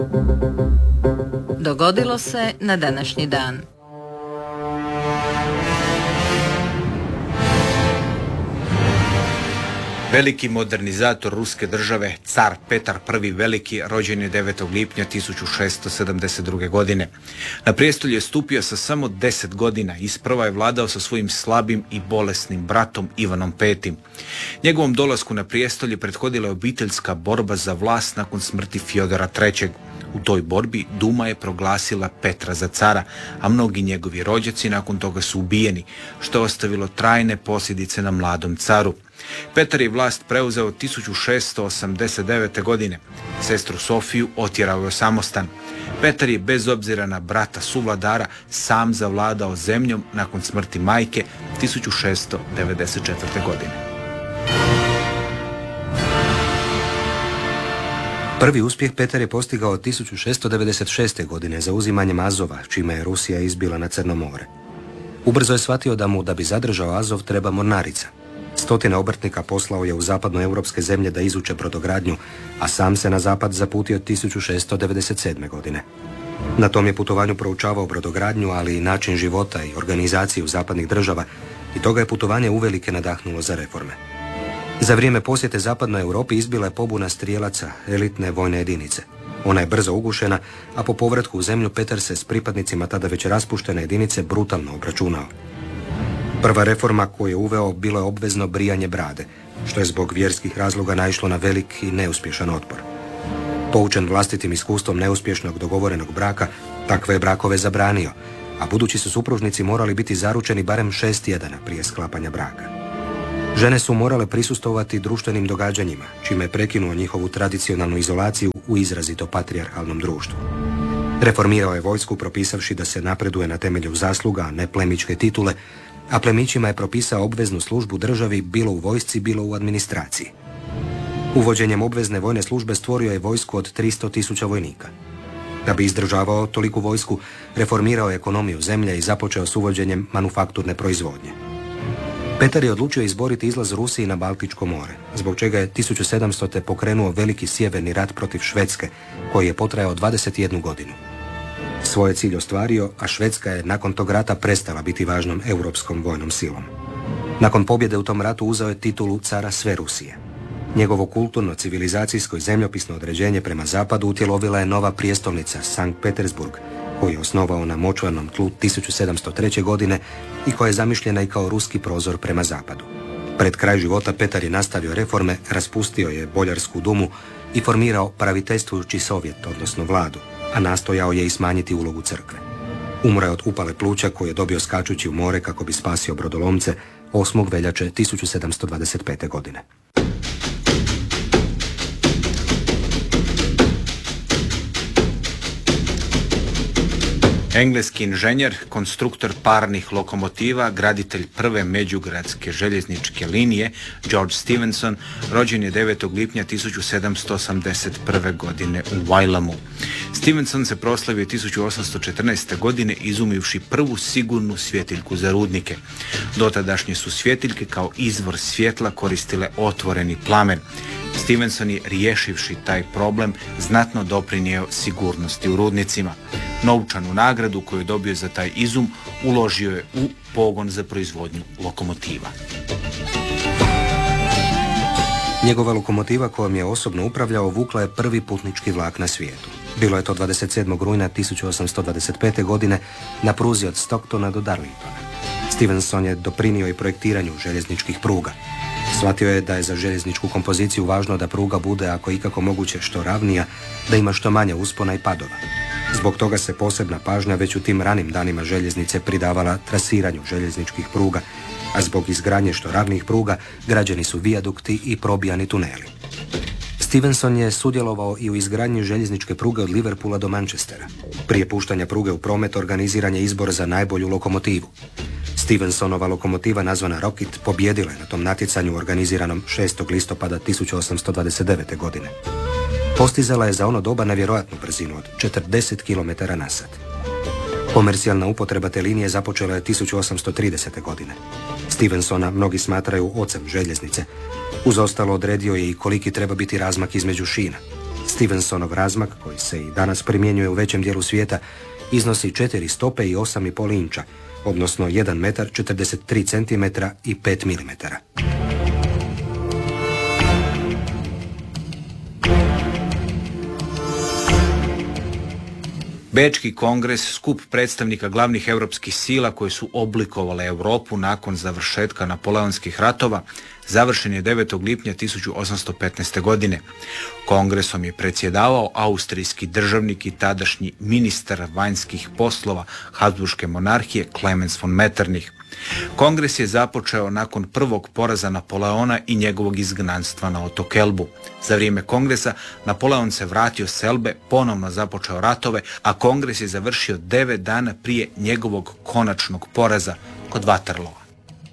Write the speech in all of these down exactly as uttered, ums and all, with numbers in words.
Dogodilo se na današnji dan. Veliki modernizator ruske države, car Petar I Veliki, rođen je devetog lipnja tisuću šesto sedamdeset druge. godine. Na prijestolje je stupio sa samo deset godina. Isprva je vladao sa svojim slabim i bolesnim bratom Ivanom petim. Njegovom dolasku na prijestolje prethodila je obiteljska borba za vlast nakon smrti Fjodora trećeg. U toj borbi Duma je proglasila Petra za cara, a mnogi njegovi rođaci nakon toga su ubijeni, što je ostavilo trajne posljedice na mladom caru. Petar je vlast preuzeo tisuću šesto osamdeset devete. godine. Sestru Sofiju otjerao je u samostan. Petar je bez obzira na brata suvladara sam zavladao zemljom nakon smrti majke tisuću šesto devedeset četvrte. godine. Prvi uspjeh Petar je postigao tisuću šesto devedeset šeste. godine zauzimanjem Azova, čime je Rusija izbila na Crno more. Ubrzo je shvatio da mu, da bi zadržao Azov, treba mornarica. Stotine obrtnika poslao je u zapadnoeuropske zemlje da izuče brodogradnju, a sam se na zapad zaputio tisuću šesto devedeset sedme. godine. Na tom je putovanju proučavao brodogradnju, ali i način života i organizaciju zapadnih država, i toga je putovanje uvelike nadahnulo za reforme. Za vrijeme posjete zapadnoj Europi izbila je pobuna strijelaca, elitne vojne jedinice. Ona je brzo ugušena, a po povratku u zemlju Petar se s pripadnicima tada već raspuštene jedinice brutalno obračunao. Prva reforma koju je uveo bilo je obvezno brijanje brade, što je zbog vjerskih razloga naišlo na velik i neuspješan otpor. Poučen vlastitim iskustvom neuspješnog dogovorenog braka, takve je brakove zabranio, a budući su supružnici morali biti zaručeni barem šest tjedana prije sklapanja braka. Žene su morale prisustvovati društvenim događanjima, čime je prekinuo njihovu tradicionalnu izolaciju u izrazito patrijarhalnom društvu. Reformirao je vojsku propisavši da se napreduje na temelju zasluga, a ne plemičke titule, a plemićima je propisao obveznu službu državi bilo u vojsci, bilo u administraciji. Uvođenjem obvezne vojne službe stvorio je vojsku od tristo tisuća vojnika. Da bi izdržavao toliku vojsku, reformirao je ekonomiju zemlje i započeo s uvođenjem manufakturne proizvodnje. Petar je odlučio izboriti izlaz Rusiji na Baltičko more, zbog čega je tisuću sedamstote. pokrenuo veliki sjeverni rat protiv Švedske, koji je potrajao dvadeset jednu godinu. Svoje cilj ostvario, a Švedska je nakon tog rata prestala biti važnom europskom vojnom silom. Nakon pobjede u tom ratu uzeo je titulu cara sve Rusije. Njegovo kulturno, civilizacijsko i zemljopisno određenje prema zapadu utjelovila je nova prijestolnica Sankt Petersburg, koju je osnovao na močvarnom tlu tisuću sedamsto treće. godine i koja je zamišljena i kao ruski prozor prema zapadu. Pred kraj života Petar je nastavio reforme, raspustio je Boljarsku dumu i formirao praviteljstvujući sovjet, odnosno vladu, a nastojao je i smanjiti ulogu crkve. Umro je od upale pluća koju je dobio skačući u more kako bi spasio brodolomce osmog veljače tisuću sedamsto dvadeset pete. godine. Engleski inženjer, konstruktor parnih lokomotiva, graditelj prve međugradske željezničke linije, George Stephenson, rođen je devetog lipnja tisuću sedamsto osamdeset prve. godine u Wylamu. Stephenson se proslavio tisuću osamsto četrnaeste. godine izumivši prvu sigurnu svjetiljku za rudnike. Dotadašnje su svjetiljke kao izvor svjetla koristile otvoreni plamen. Stephenson je, riješivši taj problem, znatno doprinio sigurnosti u rudnicima. Novčanu nagradu koju je dobio za taj izum uložio je u pogon za proizvodnju lokomotiva. Njegova lokomotiva kojom je osobno upravljao vukla je prvi putnički vlak na svijetu. Bilo je to dvadeset sedmog rujna tisuću osamsto dvadeset pete. godine na pruzi od Stocktona do Darlingtona. Stephenson je doprinio i projektiranju željezničkih pruga. Shvatio je da je za željezničku kompoziciju važno da pruga bude ako ikako moguće što ravnija, da ima što manje uspona i padova. Zbog toga se posebna pažnja već u tim ranim danima željeznice pridavala trasiranju željezničkih pruga, a zbog izgradnje što ravnijih pruga građeni su vijadukti i probijani tuneli. Stephenson je sudjelovao i u izgradnji željezničke pruge od Liverpoola do Manchestera. Prije puštanja pruge u promet organiziran je izbor za najbolju lokomotivu. Stephensonova lokomotiva nazvana Rocket pobjedila je na tom natjecanju organiziranom šestog listopada tisuću osamsto dvadeset devete. godine. Postizala je za ono doba nevjerojatnu brzinu od četrdeset kilometara na sat. Komercijalna upotreba te linije započela je tisuću osamsto tridesete. godine. Stephensona mnogi smatraju ocem željeznice. Uz ostalo odredio je i koliki treba biti razmak između šina. Stevensonov razmak, koji se i danas primjenjuje u većem dijelu svijeta, iznosi četiri stope i osam i pol inča, odnosno jedan metar četrdeset tri centimetra i pet milimetara. Bečki kongres, skup predstavnika glavnih europskih sila koje su oblikovale Europu nakon završetka napoleonskih ratova, završen je devetog lipnja tisuću osamsto petnaeste. godine. Kongresom je predsjedavao austrijski državnik i tadašnji ministar vanjskih poslova Habsburške monarhije Clemens von Metternich. Kongres je započeo nakon prvog poraza Napoleona i njegovog izgnanstva na otok Elbu. Za vrijeme kongresa Napoleon se vratio s Elbe, ponovno započeo ratove, a kongres je završio devet dana prije njegovog konačnog poraza kod Waterloa.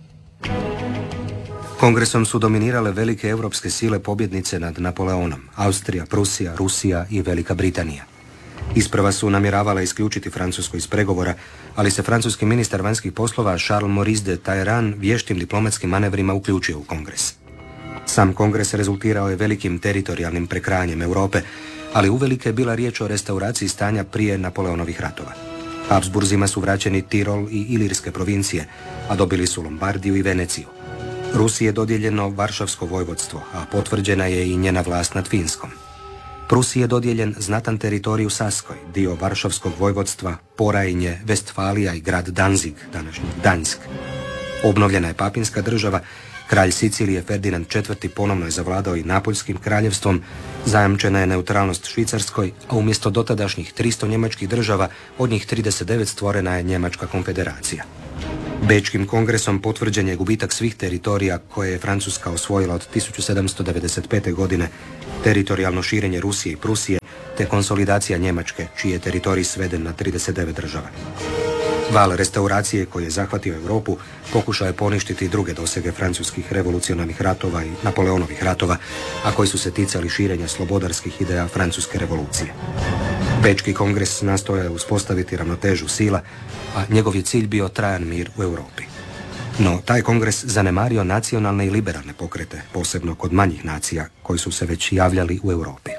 Kongresom su dominirale velike europske sile pobjednice nad Napoleonom, Austrija, Prusija, Rusija i Velika Britanija. Isprva su namjeravale isključiti Francusku iz pregovora, ali se francuski ministar vanjskih poslova Charles Maurice de Talleyrand vještim diplomatskim manevrima uključio u kongres. Sam kongres rezultirao je velikim teritorijalnim prekrajanjem Europe, ali uvelike je bila riječ o restauraciji stanja prije Napoleonovih ratova. Habsburzima su vraćeni Tirol i Ilirske provincije, a dobili su Lombardiju i Veneciju. Rusiji je dodijeljeno Varšavsko vojvodstvo, a potvrđena je i njena vlast nad Finskom. Prusiji je dodijeljen znatan teritorij u Saskoj, dio Varšavskog vojvodstva, Porajnje, Vestfalija i grad Danzig, današnji Gdanjsk. Obnovljena je papinska država, kralj Sicilije Ferdinand četvrti ponovno je zavladao i Napoljskim kraljevstvom, zajamčena je neutralnost Švicarskoj, a umjesto dotadašnjih tristo njemačkih država, od njih trideset devet stvorena je Njemačka konfederacija. Bečkim kongresom potvrđen je gubitak svih teritorija koje je Francuska osvojila od tisuću sedamsto devedeset pete. godine, teritorijalno širenje Rusije i Prusije, te konsolidacija Njemačke, čiji je teritorij sveden na trideset devet država. Val restauracije koji je zahvatio Europu pokušao je poništiti druge dosege francuskih revolucionarnih ratova i Napoleonovih ratova, a koji su se ticali širenja slobodarskih ideja francuske revolucije. Bečki kongres nastojao je uspostaviti ravnotežu sila, a njegov je cilj bio trajan mir u Europi. No, taj kongres zanemario nacionalne i liberalne pokrete, posebno kod manjih nacija koji su se već javljali u Europi.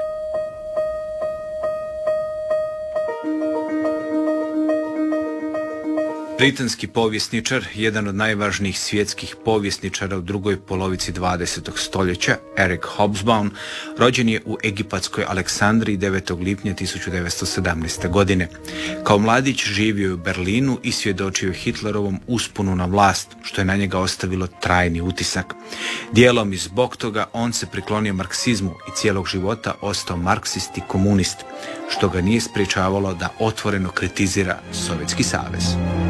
Britanski povjesničar, jedan od najvažnijih svjetskih povjesničara u drugoj polovici dvadesetog stoljeća, Eric Hobsbawm, rođen je u egipatskoj Aleksandriji devetog lipnja tisuću devetsto sedamnaeste. godine. Kao mladić živio je u Berlinu i svjedočio Hitlerovom usponu na vlast, što je na njega ostavilo trajni utisak. Dijelom i zbog toga on se priklonio marksizmu i cijelog života ostao marksist i komunist, što ga nije sprječavalo da otvoreno kritizira Sovjetski savez.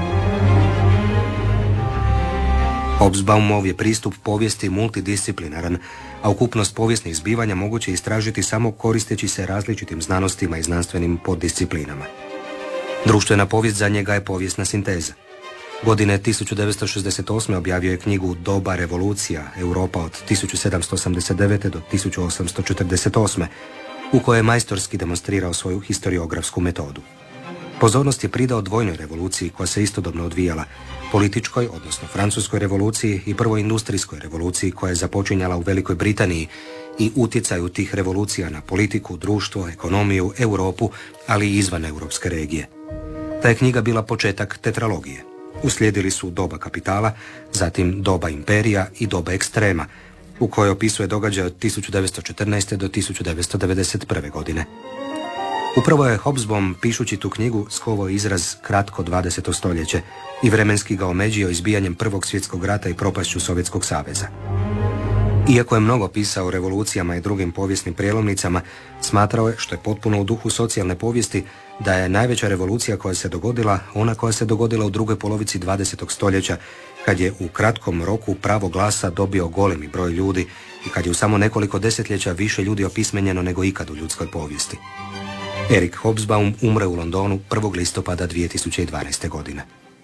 Hobsbawmov je pristup povijesti multidisciplinaran, a ukupnost povijesnih zbivanja moguće istražiti samo koristeći se različitim znanostima i znanstvenim poddisciplinama. Društvena povijest za njega je povijesna sinteza. Godine tisuću devetsto šezdeset osme. objavio je knjigu Doba revolucija, Europa od tisuću sedamsto osamdeset devete. do tisuću osamsto četrdeset osme. u kojoj je majstorski demonstrirao svoju historiografsku metodu. Pozornost je pridao dvojnoj revoluciji koja se istodobno odvijala, političkoj, odnosno francuskoj revoluciji i prvoj industrijskoj revoluciji koja je započinjala u Velikoj Britaniji i utjecaju tih revolucija na politiku, društvo, ekonomiju, Europu, ali i izvan europske regije. Ta je knjiga bila početak tetralogije. Uslijedili su doba kapitala, zatim doba imperija i doba ekstrema, u kojoj opisuje događaje od tisuću devetsto četrnaeste. do tisuću devetsto devedeset prve. godine. Upravo je Hobsbawm, pišući tu knjigu, skovao izraz kratko dvadeseto stoljeće i vremenski ga omeđio izbijanjem Prvog svjetskog rata i propašću Sovjetskog saveza. Iako je mnogo pisao o revolucijama i drugim povijesnim prijelomnicama, smatrao je, što je potpuno u duhu socijalne povijesti, da je najveća revolucija koja se dogodila ona koja se dogodila u drugoj polovici dvadesetog stoljeća, kad je u kratkom roku pravo glasa dobio golemi broj ljudi i kad je u samo nekoliko desetljeća više ljudi opismenjeno nego ikad u ljudskoj povijesti. Eric Hobsbawm umre u Londonu prvog listopada dvije tisuće dvanaeste. godine.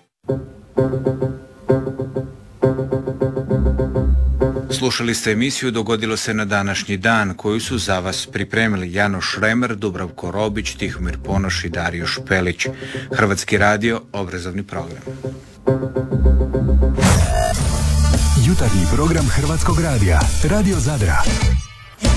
Slušali ste emisiju Dogodilo se na današnji dan, koju su za vas pripremili Janoš Šremer, Dubravko Robić, Tihomir Ponoš i Dario Špelić. Hrvatski radio, obrazovni program. Jutarnji program Hrvatskog radija, Radio Zadra.